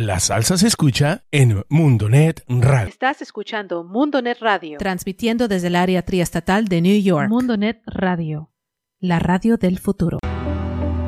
La salsa se escucha en MundoNet Radio. Estás escuchando MundoNet Radio, transmitiendo desde el área triestatal de New York. MundoNet Radio, la radio del futuro.